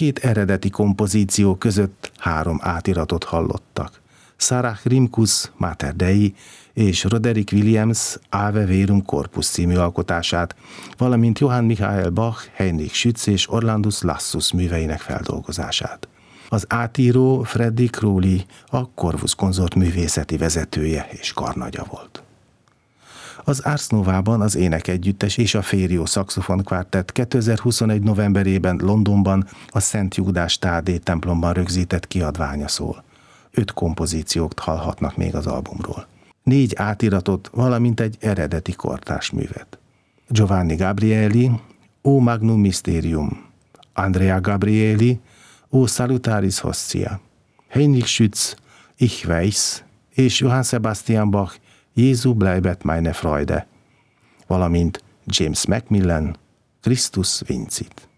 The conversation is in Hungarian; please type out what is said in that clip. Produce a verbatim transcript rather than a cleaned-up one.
két eredeti kompozíció között három átiratot hallottak. Sarah Rimkus Mater Dei és Roderick Williams Ave Verum Corpus című alkotását, valamint Johann Michael Bach, Heinrich Schütz és Orlandus Lassus műveinek feldolgozását. Az átíró Freddy Crowley, a Corvus Consort művészeti vezetője és karnagya volt. Az Ars Novában az énekegyüttes és a Fério Saxofon Quartet kétezer-huszonegy novemberében Londonban a Szent Júdás Tádé templomban rögzített kiadványa szól. Öt kompozíciót hallhatnak még az albumról. Négy átiratot, valamint egy eredeti kortárs művet. Giovanni Gabrieli, O Magnum Mysterium, Andrea Gabrieli, O Salutaris Hostia, Heinrich Schütz, Ich weiß, és Johann Sebastian Bach, Jézu bleibet meine Freude, valamint James Macmillan, Christus Vincit.